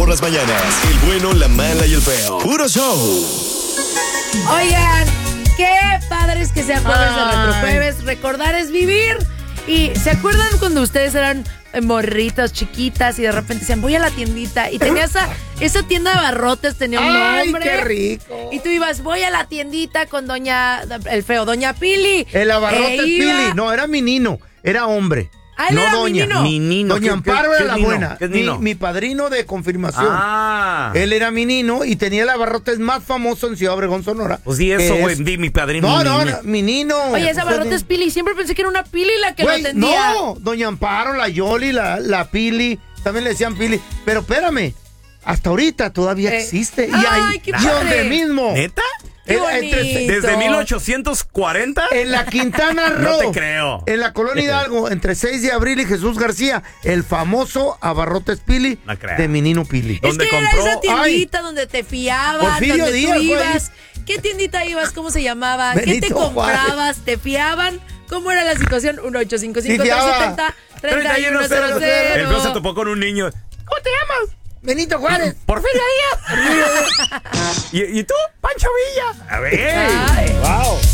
por las mañanas. El bueno, la mala y el feo. Puro show. Oigan, qué padre es que sea jueves de Retrojueves. Recordar es vivir. Y ¿se acuerdan cuando ustedes eran morritas chiquitas y de repente decían, voy a la tiendita? Y tenía esa tienda de abarrotes, tenía un nombre. ¡Ay, qué rico! Y tú ibas, voy a la tiendita con doña Pili. El abarrotes Pili. No, era mi nino. Era hombre. Ah, él no era doña. mi nino. Doña Amparo era la buena. ¿Qué es nino? Mi padrino de confirmación. Ah. Él era mi nino y tenía el abarrotes más famoso en Ciudad Obregón, Sonora. Pues sí, eso, güey. Di mi padrino. No, mi nino. Oye, ese abarrotes Pili. Siempre pensé que era una Pili la que lo Güey, atendía. no, doña Amparo, la Yoli, la Pili. También le decían Pili. Pero espérame, hasta ahorita todavía existe. Ay, qué y padre. donde mismo. ¿Neta? Qué bonito. ¿Desde 1840? En la Quintana Roo. No te creo. En la Colonia Hidalgo, entre 6 de abril y Jesús García, el famoso abarrotes Pili No creo. de mi nino Pili. Es ¿Dónde que compró? era esa tiendita donde te fiabas, Porfirio donde Díaz, tú güey. ibas. ¿Qué tiendita ibas? ¿Cómo se llamaba? ¿Qué te Benito comprabas? Juárez. ¿Te fiaban? ¿Cómo era la situación? 1-855-370-3100. El feo se topó con un niño. ¿Cómo te llamas? Benito Juárez. Porfirio Díaz. ¿Y tú? Pancho Villa. A ver. Ay. Wow.